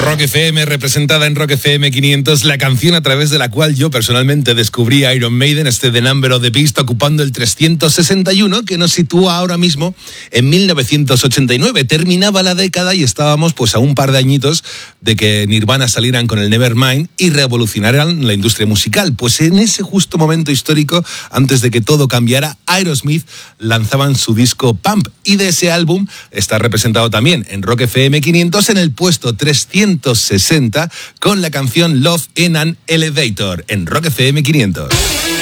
Rock FM, representada en Rock FM 500, la canción a través de la cual yo personalmente descubrí a Iron Maiden, The Number of the Beast, ocupando el 361, que nos sitúa ahora mismo en 1989. Terminaba la década y estábamos pues a un par de añitos de que Nirvana salieran con el Nevermind y revolucionaran la industria musical. Pues en ese justo momento histórico, antes de que todo cambiara, Aerosmith lanzaban su disco Pump, y de ese álbum está representado también en Rock FM 500 en el puesto 360 con la canción Love in an Elevator en Rock FM 500.